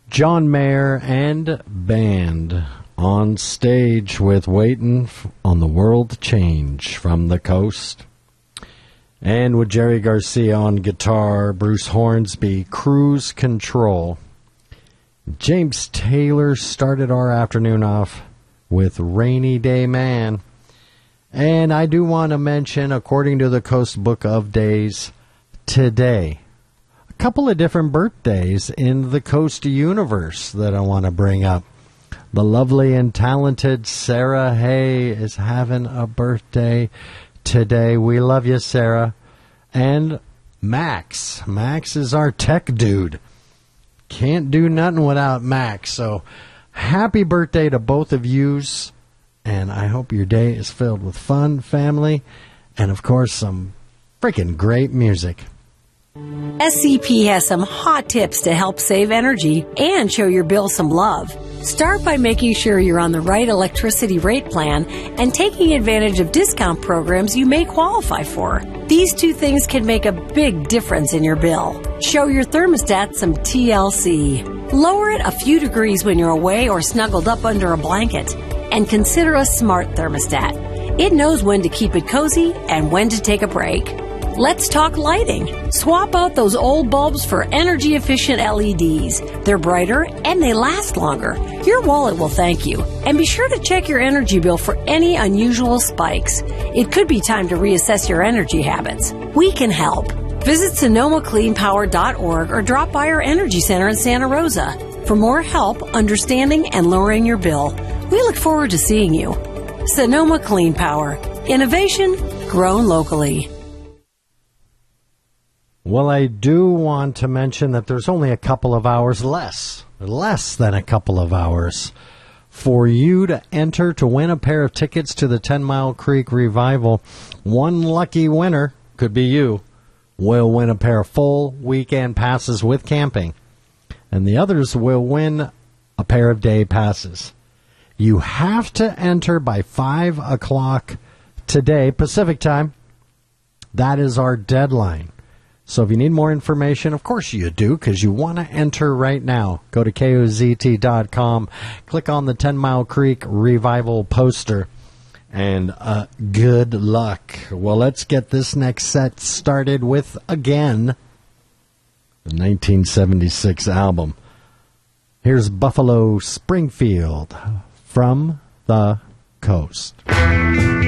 John Mayer and band on stage with Waiting on the World to Change from the Coast. And with Jerry Garcia on guitar, Bruce Hornsby, Cruise Control. James Taylor started our afternoon off with Rainy Day Man. And I do want to mention, according to the Coast Book of Days, today, a couple of different birthdays in the Coast universe that I want to bring up. The lovely and talented Sarah Hay is having a birthday today. We love you, Sarah. And Max. Max is our tech dude. Can't do nothing without Max. So happy birthday to both of yous. And I hope your day is filled with fun, family, and of course some freaking great music. SCP has some hot tips to help save energy and show your bill some love. Start by making sure you're on the right electricity rate plan and taking advantage of discount programs you may qualify for. These two things can make a big difference in your bill. Show your thermostat some TLC. Lower it a few degrees when you're away or snuggled up under a blanket. And consider a smart thermostat. It knows when to keep it cozy and when to take a break. Let's talk lighting. Swap out those old bulbs for energy-efficient LEDs. They're brighter and they last longer. Your wallet will thank you. And be sure to check your energy bill for any unusual spikes. It could be time to reassess your energy habits. We can help. Visit SonomaCleanPower.org or drop by our energy center in Santa Rosa. For more help understanding and lowering your bill, we look forward to seeing you. Sonoma Clean Power. Innovation grown locally. Well, I do want to mention that there's only a couple of hours less than a couple of hours, for you to enter to win a pair of tickets to the 10 Mile Creek Revival. One lucky winner, could be you, will win a pair of full weekend passes with camping. And the others will win a pair of day passes. You have to enter by 5 o'clock today, Pacific time. That is our deadline. So if you need more information, of course you do, because you want to enter right now. Go to KOZT.com, click on the 10 Mile Creek Revival poster, and good luck. Well, let's get this next set started with, again, the 1976 album. Here's Buffalo Springfield from the Coast.